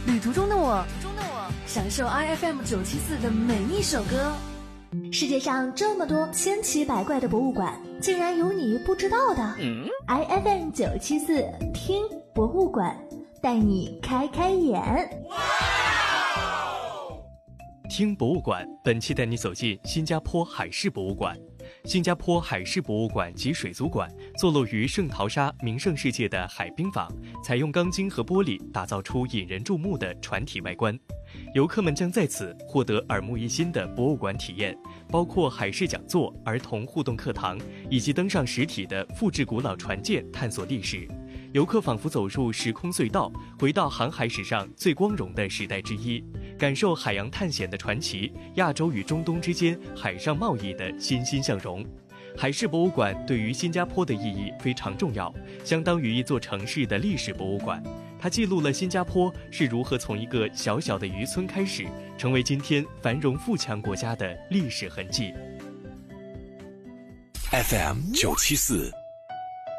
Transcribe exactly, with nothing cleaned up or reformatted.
旅途中的我，享受 I F M 九七四的每一首歌。 世界上这么多千奇百怪的博物馆，竟然有你不知道的。嗯、I F M 九七四听博物馆，带你开开眼。 听博物馆，本期带你走进新加坡海事博物馆。新加坡海事博物馆及水族馆坐落于圣淘沙名胜世界的海滨坊，采用钢筋和玻璃打造出引人注目的船体外观。游客们将在此获得耳目一新的博物馆体验，包括海事讲座、儿童互动课堂，以及登上实体的复制古老船舰探索历史。游客仿佛走入时空隧道，回到航海史上最光荣的时代之一，感受海洋探险的传奇，亚洲与中东之间海上贸易的欣欣向荣。海事博物馆对于新加坡的意义非常重要，相当于一座城市的历史博物馆。它记录了新加坡是如何从一个小小的渔村开始，成为今天繁荣富强国家的历史痕迹。 F M 九七四